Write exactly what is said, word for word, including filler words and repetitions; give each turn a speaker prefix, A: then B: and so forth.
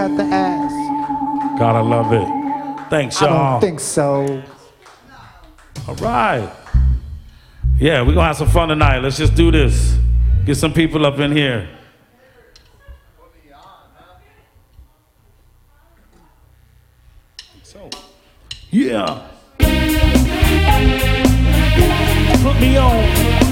A: Have to ask.
B: Gotta love it. Thanks, y'all.
A: I don't think so.
B: All right. Yeah, we're gonna have some fun tonight. Let's just do this. Get some people up in here. So, yeah. Put me on.